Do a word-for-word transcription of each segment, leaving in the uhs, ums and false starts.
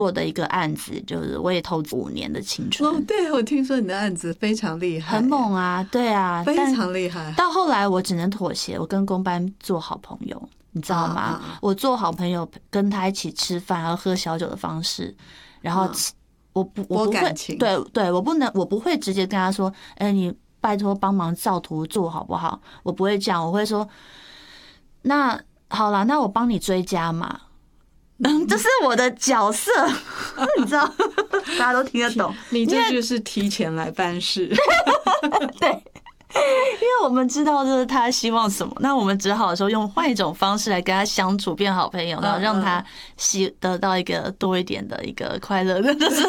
我的一个案子，就是我也投资五年的青春。 哦，对，我听说你的案子非常厉害， 很猛啊，对啊， 非常厉害。 到后来我只能妥协，我跟公班做好朋友，你知道吗？啊啊啊我做好朋友，跟他一起吃饭，然后喝小酒的方式，然后我不我不会，对对，我不能，我不会直接跟他说，哎、欸，你拜托帮忙照图做好不好？我不会这样，我会说，那好啦，那我帮你追加嘛。嗯，这是我的角色，你知道，大家都听得懂。 你这就是提前来办事， 对，因为我们知道就是他希望什么，那我们只好说用换一种方式来跟他相处，变好朋友，然后让他希得到一个多一点的一个快乐的。就是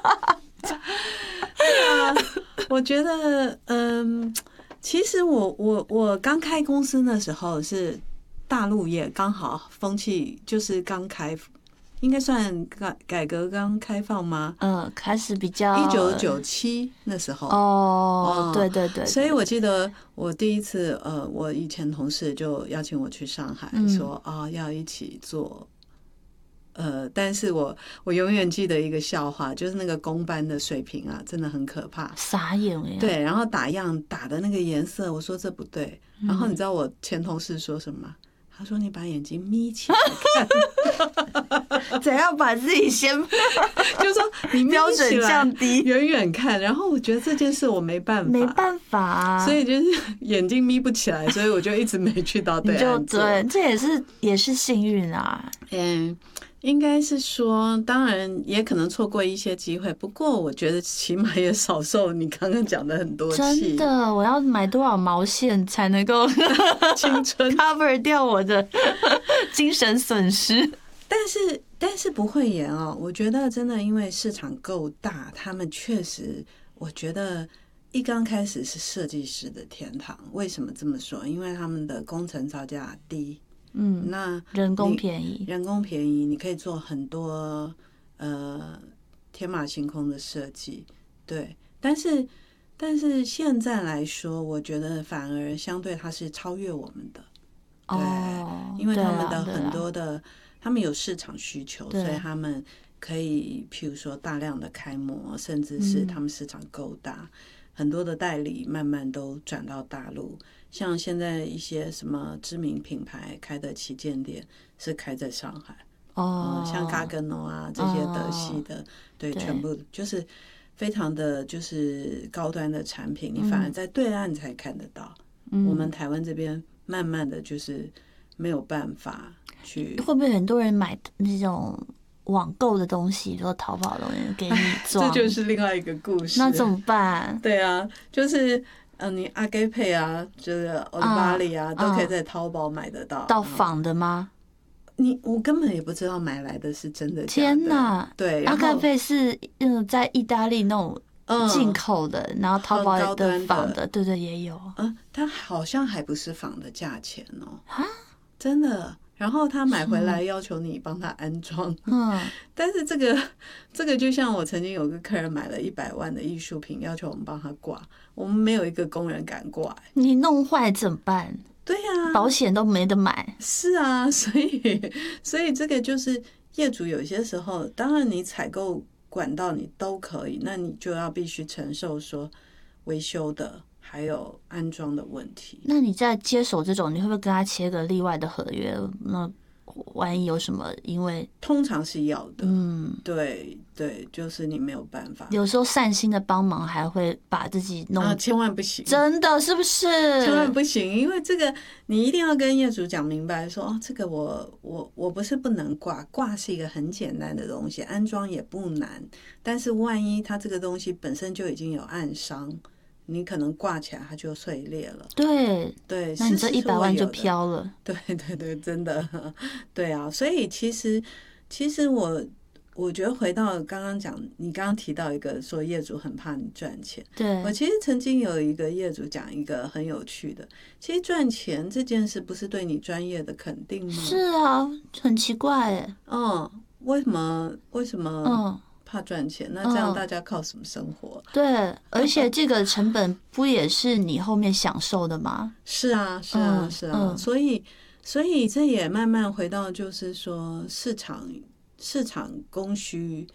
啊，我觉得，嗯，其实我我我刚开公司的时候是。大陆也刚好风气就是刚开，应该算改改革刚开放吗？ 嗯，开始比较一九九七那时候哦，对对对， 所以我记得我第一次呃，我以前同事就邀请我去上海，说啊要一起做，呃，但是我我永远记得一个笑话，就是那个公班的水平啊，真的很可怕， 傻眼呀。 对，然后打样打的那个颜色，我说这不对，然后你知道我前同事说什么？他说：“你把眼睛眯起来看，怎样把自己先就说你标准降低， 远远看。然后我觉得这件事我没办法， 没办法、啊， 所以就是眼睛眯不起来，所以我就一直没去到对岸做。 对，这也是也是幸运啊。 嗯，应该是说，当然也可能错过一些机会，不过我觉得起码也少受你刚刚讲的很多气。 真的，我要买多少毛线才能够青春 cover 掉我的精神损失？ 但是，但是不会演哦。我觉得真的，因为市场够大，他们确实，我觉得一刚开始是设计师的天堂。为什么这么说？因为他们的工程造价低。 嗯， 那人工便宜， 人工便宜，你可以做很多呃天马行空的设计，对。但是但是现在来说，我觉得反而相对它是超越我们的，对， 哦、 因为他们的很多的，啊啊、他们有市场需求，所以他们可以譬如说大量的开模，甚至是他们市场够大。嗯，很多的代理慢慢都转到大陆，像现在一些什么知名品牌开的旗舰店是开在上海， 哦、 嗯，像 Gagano 啊这些德系的，哦，对，全部就是非常的就是高端的产品，你反而在对岸才看得到，嗯，我们台湾这边慢慢的就是没有办法去。 会不会很多人买那种网购的东西，说淘宝的东西给你装， 这就是另外一个故事。 那怎么办？ 对啊，就是呃，你阿给配啊，就是奥利巴里啊，都可以在淘宝买得到。 到仿的吗？ 你我根本也不知道买来的是真的假的。 天哪！ 对， 阿给配是嗯，在意大利那种进口的，嗯，然后淘宝的仿的，对对也有。 嗯，它好像还不是仿的价钱哦。啊，真的。然后他买回来要求你帮他安装，嗯，但是这个这个就像我曾经有个客人买了一百万的艺术品，要求我们帮他挂，我们没有一个工人敢挂，欸， 你弄坏怎么办？ 对呀，啊， 保险都没得买。 是啊，所以所以这个就是业主有些时候，当然你采购管道你都可以，那你就要必须承受说维修的。还有安装的问题。 那你在接手这种，你会不会跟他签个例外的合约？那万一有什么，因为通常是要的。 嗯， 对对，就是你没有办法。 有时候善心的帮忙，还会把自己弄， 啊，千万不行， 真的是不是？ 千万不行，因为这个你一定要跟业主讲明白说，哦，这个我我我不是不能挂，挂是一个很简单的东西，安装也不难，但是万一它这个东西本身就已经有暗伤。你可能挂起来它就碎裂了， 对对， 那你这一百万就飘了， 对对对，真的，对啊，所以其实其实我我觉得回到刚刚讲，你刚刚提到一个说业主很怕你赚钱， 对， 我其实曾经有一个业主讲一个很有趣的，其实赚钱这件事不是对你专业的肯定吗？ 是啊，很奇怪哎， 嗯，为什么为什么嗯？怕赚钱，那这样大家靠什么生活？ 嗯，对，而且这个成本不也是你后面享受的吗？ 是啊，是啊，是啊，嗯，所以，所以这也慢慢回到，就是说市场市场供需